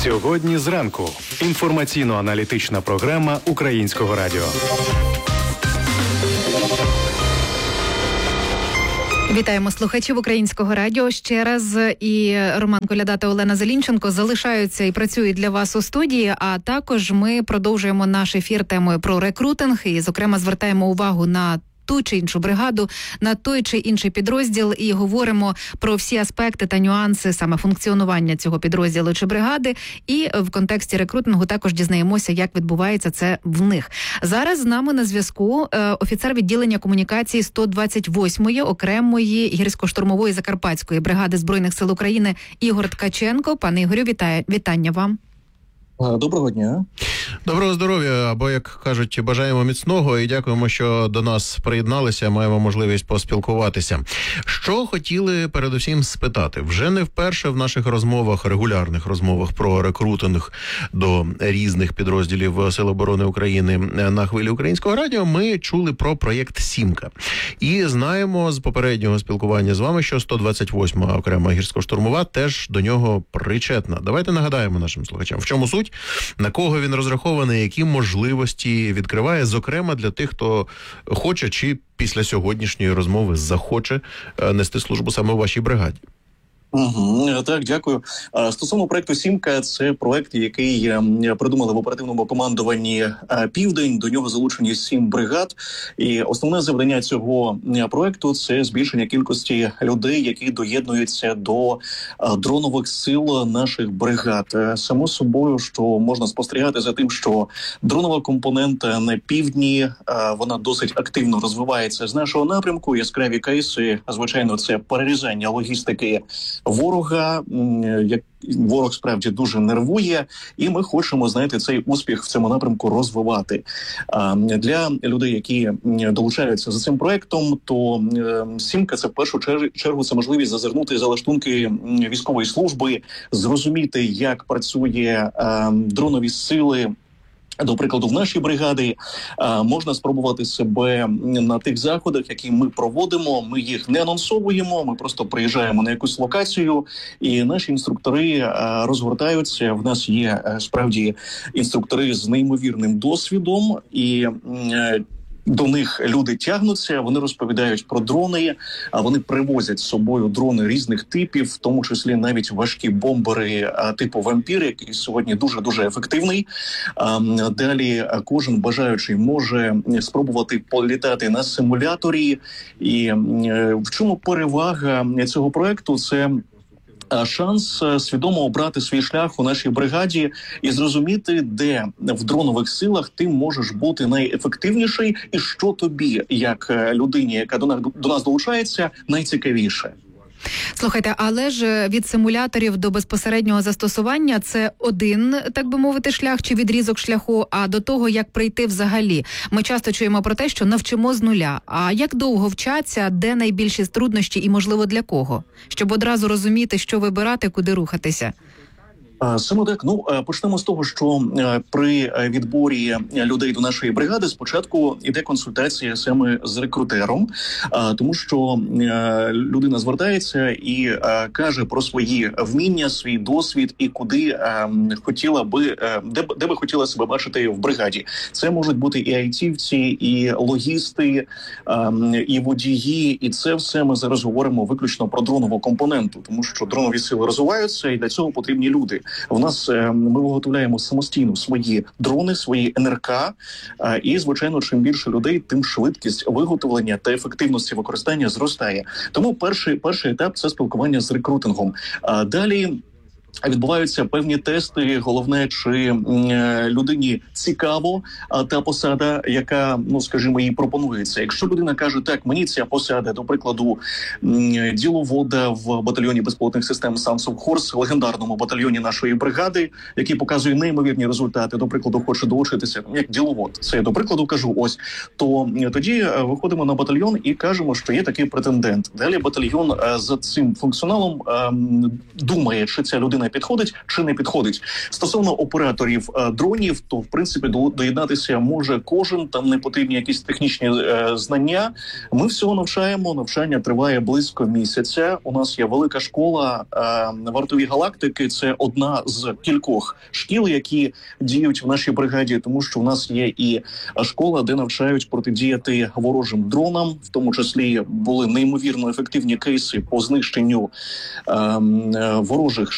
Сьогодні зранку. Інформаційно-аналітична програма Українського радіо. Вітаємо слухачів Українського радіо ще раз. І Роман Коляда та Олена Зелінченко залишаються і працюють для вас у студії, а також ми продовжуємо наш ефір темою про рекрутинг і, зокрема, звертаємо увагу на ту чи іншу бригаду, на той чи інший підрозділ і говоримо про всі аспекти та нюанси саме функціонування цього підрозділу чи бригади. І в контексті рекрутингу також дізнаємося, як відбувається це в них. Зараз з нами на зв'язку офіцер відділення комунікації 128-ї окремої гірсько-штурмової Закарпатської бригади Збройних сил України Ігор Ткаченко. Пане Ігорю, вітання вам. Доброго дня. Доброго здоров'я, або, як кажуть, бажаємо міцного і дякуємо, що до нас приєдналися, маємо можливість поспілкуватися. Що хотіли передусім спитати? Вже не вперше в наших розмовах, регулярних розмовах про рекрутинг до різних підрозділів Сил оборони України на хвилі Українського радіо ми чули про проєкт «Сімка». І знаємо з попереднього спілкування з вами, що 128-ма окрема гірсько-штурмова теж до нього причетна. Давайте нагадаємо нашим слухачам, в чому суть, на кого він розрахований, які можливості відкриває, зокрема для тих, хто хоче чи після сьогоднішньої розмови захоче нести службу саме у вашій бригаді. Так, дякую. Стосовно проекту «Сімка», це проект, який придумали в оперативному командуванні «Південь». До нього залучені 7 бригад. І основне завдання цього проекту – це збільшення кількості людей, які доєднуються до дронових сил наших бригад. Само собою, що можна спостерігати за тим, що дронова компонента на півдні, вона досить активно розвивається з нашого напрямку. Яскраві кейси, звичайно, це перерізання логістики ворога, як ворог справді дуже нервує, і ми хочемо, цей успіх в цьому напрямку розвивати. Для людей, які долучаються за цим проектом, то «Сімка» – це в першу чергу це можливість зазирнути за лаштунки військової служби, зрозуміти, як працює дронові сили. До прикладу, в нашій бригаді можна спробувати себе на тих заходах, які ми проводимо. Ми їх не анонсовуємо, ми просто приїжджаємо на якусь локацію, і наші інструктори розгортаються. В нас є справді інструктори з неймовірним досвідом, і до них люди тягнуться, вони розповідають про дрони, а вони привозять з собою дрони різних типів, в тому числі навіть важкі бомбери типу «Вампір», який сьогодні дуже-дуже ефективний. Далі кожен бажаючий може спробувати політати на симуляторі. І в чому перевага цього проекту? Це шанс свідомо обрати свій шлях у нашій бригаді і зрозуміти, де в дронових силах ти можеш бути найефективніший і що тобі, як людині, яка до нас долучається, найцікавіше. Слухайте, але ж від симуляторів до безпосереднього застосування це один, так би мовити, шлях чи відрізок шляху, а до того, як прийти взагалі. Ми часто чуємо про те, що навчимо з нуля. А як довго вчаться, де найбільші труднощі і, можливо, для кого? Щоб одразу розуміти, що вибирати, куди рухатися. Саме так. Почнемо з того, що при відборі людей до нашої бригади спочатку йде консультація саме з рекрутером, тому що людина звертається і каже про свої вміння, свій досвід і куди хотіла би, де би хотіла себе бачити в бригаді. Це можуть бути і айтівці, і логісти, і водії, і це все ми зараз говоримо виключно про дронову компоненту, тому що дронові сили розвиваються, і для цього потрібні люди. В нас ми виготовляємо самостійно свої дрони, свої НРК, і, звичайно, чим більше людей, тим швидкість виготовлення та ефективності використання зростає. Тому перший етап – це спілкування з рекрутингом. Далі відбуваються певні тести. Головне, чи людині цікаво та посада, яка, скажімо, їй пропонується. Якщо людина каже, так, мені ця посада, до прикладу, діловода в батальйоні безпілотних систем Sons of Horse, легендарному батальйоні нашої бригади, який показує неймовірні результати, до прикладу, хоче долучитися як діловод. Це я, до прикладу, кажу, то тоді виходимо на батальйон і кажемо, що є такий претендент. Далі батальйон за цим функціоналом думає, чи ця людина вона підходить чи не підходить. Стосовно операторів дронів, то в принципі доєднатися може кожен. Там не потрібні якісь технічні знання. Ми всього навчаємо. Навчання триває близько місяця. У нас є велика школа вартові галактики. Це одна з кількох шкіл, які діють в нашій бригаді, тому що в нас є і школа, де навчають протидіяти ворожим дронам. В тому числі були неймовірно ефективні кейси по знищенню ворожих